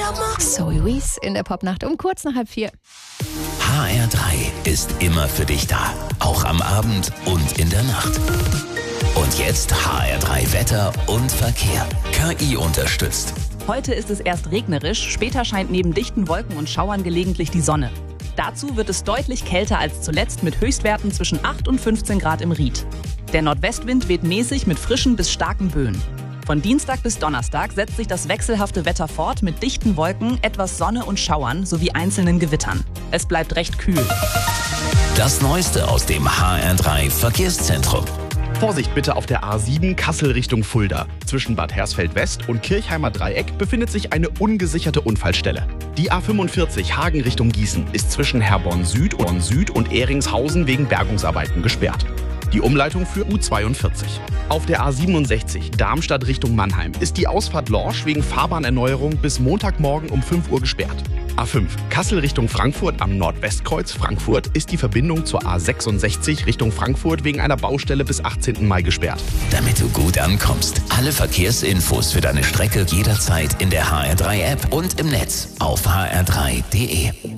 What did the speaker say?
Zoe Wees in der Popnacht um kurz nach 3:30. HR3 ist immer für dich da. Auch am Abend und in der Nacht. Und jetzt HR3 Wetter und Verkehr. KI unterstützt. Heute ist es erst regnerisch, später scheint neben dichten Wolken und Schauern gelegentlich die Sonne. Dazu wird es deutlich kälter als zuletzt mit Höchstwerten zwischen 8 und 15 Grad im Ried. Der Nordwestwind weht mäßig mit frischen bis starken Böen. Von Dienstag bis Donnerstag setzt sich das wechselhafte Wetter fort mit dichten Wolken, etwas Sonne und Schauern sowie einzelnen Gewittern. Es bleibt recht kühl. Das Neueste aus dem HR3 Verkehrszentrum. Vorsicht bitte auf der A7 Kassel Richtung Fulda. Zwischen Bad Hersfeld West und Kirchheimer Dreieck befindet sich eine ungesicherte Unfallstelle. Die A45 Hagen Richtung Gießen ist zwischen Herborn Süd und Ehringshausen wegen Bergungsarbeiten gesperrt. Die Umleitung für U42. Auf der A67 Darmstadt Richtung Mannheim ist die Ausfahrt Lorsch wegen Fahrbahnerneuerung bis Montagmorgen um 5 Uhr gesperrt. A5 Kassel Richtung Frankfurt am Nordwestkreuz Frankfurt ist die Verbindung zur A66 Richtung Frankfurt wegen einer Baustelle bis 18. Mai gesperrt. Damit du gut ankommst. Alle Verkehrsinfos für deine Strecke jederzeit in der HR3 App und im Netz auf hr3.de.